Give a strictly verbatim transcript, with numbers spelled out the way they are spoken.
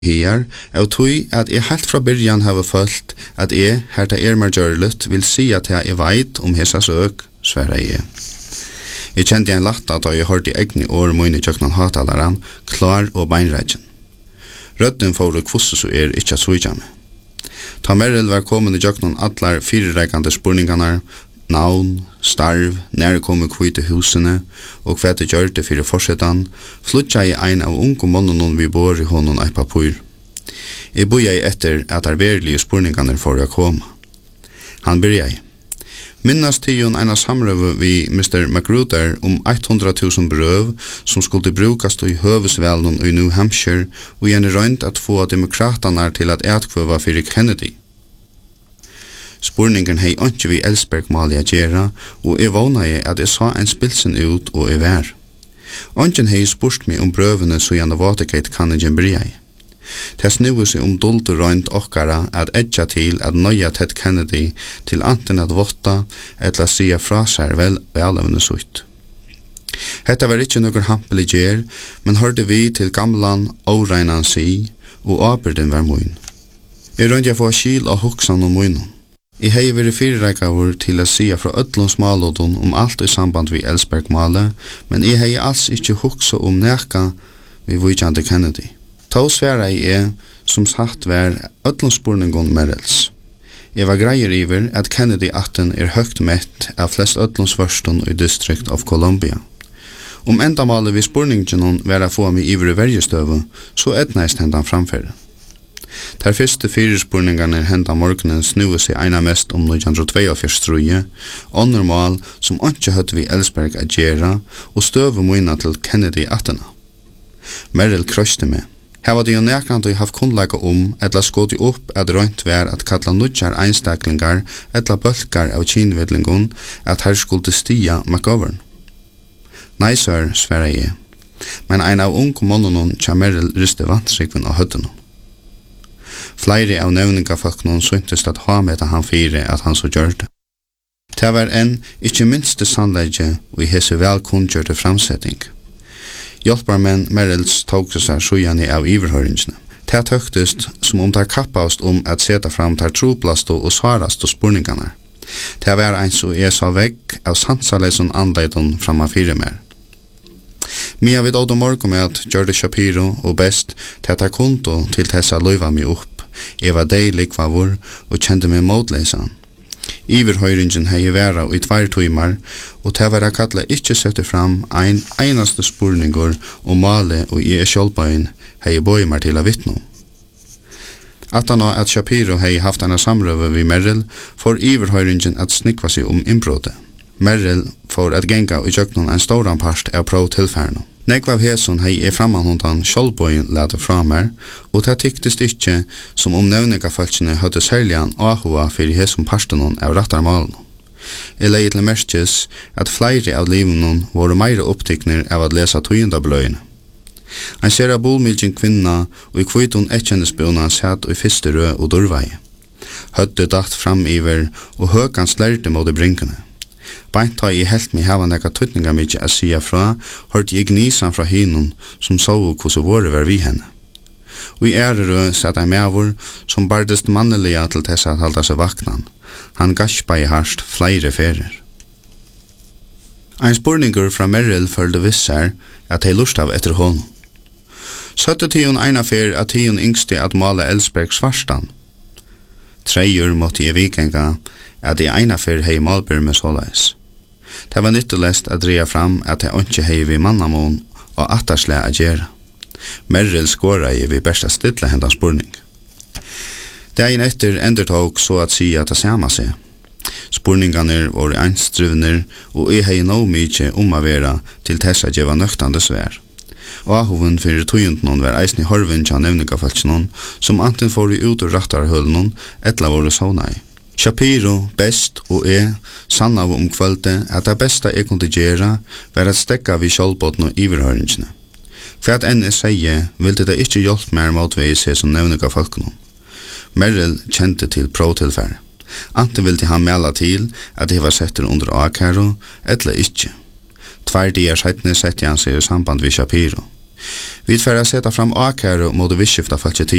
Her, av tui at jeg helt fra byrjan hava følt at jeg, her ta er mer gjørlet, vil si at jeg veit om hesa søk, sverre jeg. Jeg kjente en latta da jeg hørte egni år møyne tjøknan hatalaran, klar og beinregjen. Rødden for å kvosse så er ikkje suja med. Ta Merrill var komin i tjøknan atlar firereikande spurningarna, navn, starv, nær kom kvite husene, og hva det gjør det for forsetan, flutja i ein av unge månene vi bor i hånden av papur. Jeg bor jeg etter at er verlige spurningene for å komme. Han ber jeg. Minnas tion en samrøve vi mister Magruder om hundra tusen brøv som skulle brukast i høvesvelen i New Hampshire, og gjerne røynt at få demokraterna til at etkvøva fyrir Kennedy. Spurningen hei ikke vi Ellsberg mali a gjera, og jeg våna jeg at jeg sa en spilsen ut og jeg vær. Ongen hei spurt meg om brøvene så gjerne Watergate kan jeg bry jeg. Det snuer seg om dult og røynt okkara at edja til at nøya Ted Kennedy til anten at votta etla sia fra seg vel velevne sutt. Hetta var ikkje nokon hampelig gjer, men hørte vi til gamlan åreinan si, og aberden var mun. Jeg røynt jeg få skil og hoksan om munnen. Jeg hei vært fyrirreikavur til å sia fra öllum smalodun om alt i samband vi Ellsberg-male, men jeg hei alls ikkje huksa om neka vi vujjande Kennedy. Ta sværa jeg er, som sagt var öllum spurningon Merrills. Jeg var greier iver at Kennedy-atten er høgt mett av flest öllum svørstun i District of Columbia. Om enda male vi spurningen var a få mig iver i vergestøve, så etnaist hendan framføre. Der første fire spurningarna henda morgenen snuer seg eina mest om nitjan tveogfjørs struje, åndermal som ikke høtte vi Ellsberg a gjera, og støve moina til Kennedy-attena. Merrill krøste med. Her var det jo nekant å haft kunnleika om, etla skåti opp at røynt vær at kalla nutjar einstaklingar, etla bølgar av kinvidlingon, at her skulle stia McGovern. Nei, sir, sverre jeg. Men ein av unge månene tja Merrill riste vantrykven av høttene. Flere av nevningafolkene syntes at ha med han fire at han så gjør det. Det var en ikke minste sannlegge og i hese velkunngjørte framsetting. Hjelparmenn Merrills tog seg sjøjane av iverhøringene. Det tøktest som om det kappast om at seta fram der troplaste og svarast og spurningene. Det var en så jeg sa vekk av sansaleisen anleidon fram av fire mer. Mia vid ådde morgon med at gjør det Shapiro og best til at jeg konto til tessa løyva meg opp. Jeg var deilig kvavur og kjente meg motleisan. Iverhøyringen hei væra i tvær timer, og til var jeg kalla ikkje sette fram ein einaste spurningur og male og i sjølpøyen hei bøy meg til å vittno. At han at Shapiro hei haft en samrøve vi Merrill, for iverhøyringen at snikva seg om innbrodet. Merrill får at genga og jøknon en stóran part av pro-tilfærno. Nekva av heson hei er frammanhundan sjálfbøyen lade framer, og det tyktest ikkje som om nevningafolkene høtte særligan ahua fyrir heson parstenon av rattarmalen. Jeg leie til merkjes at flere av livenon våre meire opptikner av at lesa tøyendabløyene. Ein ser av bolmilgjen kvinna og i kvitun ekkjennesbjona satt og i fyrste rød og durvei. Høtte datt fram iver og høkans lærte mot i brinkene. Beint har jeg helt meg hava nekka tøytninga mykje a sia fra, hørte jeg gnisan fra hinon som så hvordan våre var vi henne. Og i ærerø satt ein mevor som bardest mannelige til tessa at halda seg vaknan. Han gaspa i harst flere ferer. Ein spurningur fra Merrill følte vissar at hei lust av etter hånden. Søtte tion eina fer at tion yngste at male Ellsberg svarstan. Treier måtte jeg vikenga at jeg eina fer hei malbyr med såleis. Det var nyttelest at dreia fram at jeg ikke hei vi mannamon og attarsle a gjera. Merrill skåra i vi besta stilla hendan spurning. Dagen etter endertog så at sia at det sama seg. Spurningarna var einstruvner og jeg hei no mykje om a vera til tessa djeva nøktande svær. Og ahoven fyrir tøyundnon var eisni horvin tja nevningafaltsnon som anten får i ut ur rattarhølnon etla våre sånai. Shapiro, best og jeg sanna om kvölde at det besta jeg kunne gjera var at stekka vi kjolbåten og iverhøringene. For at enn jeg sier, ville det ikke hjelp mer motvei seg som nevningafalknon. Merrill kjente til pro-tilfære. Anten ville han mela til at det var setter under akæro, etla ikkje. Tvær dier settene sette han seg i samband ved Shapiro. Vi får seta fram akære mot visskifta falskje